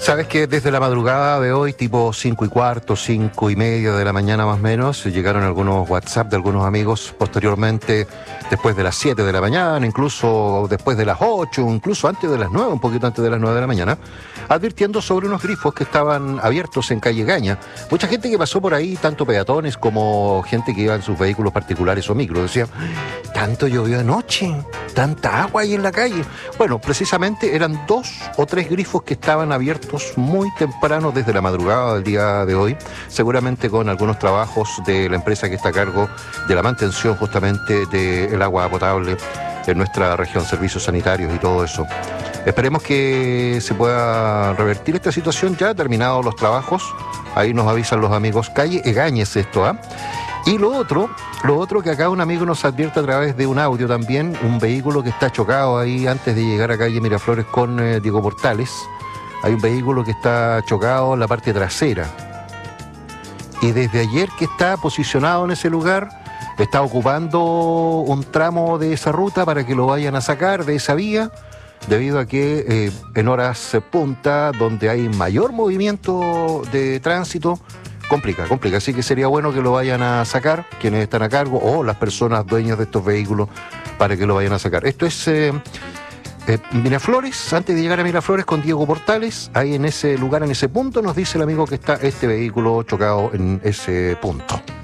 Sabes que desde la madrugada de hoy, tipo 5:15, 5:30 de la mañana más o menos, llegaron algunos WhatsApp de algunos amigos posteriormente, después de las 7 de la mañana, incluso después de las 8, incluso antes de las 9, un poquito antes de las 9 de la mañana, advirtiendo sobre unos grifos que estaban abiertos en calle Gaña. Mucha gente que pasó por ahí, tanto peatones como gente que iba en sus vehículos particulares o micros, decía, tanto llovió anoche, tanta agua ahí en la calle. Bueno, precisamente eran 2 o 3 grifos que estaban abiertos muy temprano desde la madrugada del día de hoy, seguramente con algunos trabajos de la empresa que está a cargo de la mantención justamente del agua potable en nuestra región, servicios sanitarios y todo eso. Esperemos que se pueda revertir esta situación ya terminados los trabajos. Ahí nos avisan los amigos. Calle Egañez esto, ¿ah? Y lo otro que acá un amigo nos advierte a través de un audio también, un vehículo que está chocado ahí antes de llegar a calle Miraflores con Diego Portales. Hay un vehículo que está chocado en la parte trasera. Y desde ayer que está posicionado en ese lugar, está ocupando un tramo de esa ruta para que lo vayan a sacar de esa vía, debido a que en horas punta, donde hay mayor movimiento de tránsito, complica. Así que sería bueno que lo vayan a sacar, quienes están a cargo, o las personas dueñas de estos vehículos, para que lo vayan a sacar. Esto es Miraflores, antes de llegar a Miraflores con Diego Portales, ahí en ese lugar, en ese punto, nos dice el amigo que está este vehículo chocado en ese punto.